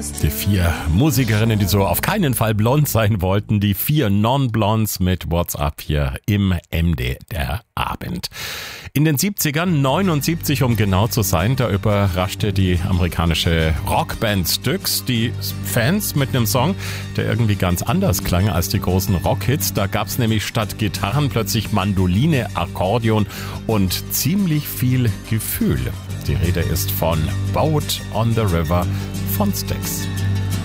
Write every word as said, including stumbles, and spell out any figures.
Die vier Musikerinnen, die so auf keinen Fall blond sein wollten, die vier Non-Blondes mit What's Up hier im M D R Abend. In den siebzigern, neunundsiebzig um genau zu sein, da überraschte die amerikanische Rockband Styx die Fans mit einem Song, der irgendwie ganz anders klang als die großen Rockhits. Da gab's nämlich statt Gitarren plötzlich Mandoline, Akkordeon und ziemlich viel Gefühl. Die Rede ist von Boat on the River von Styx.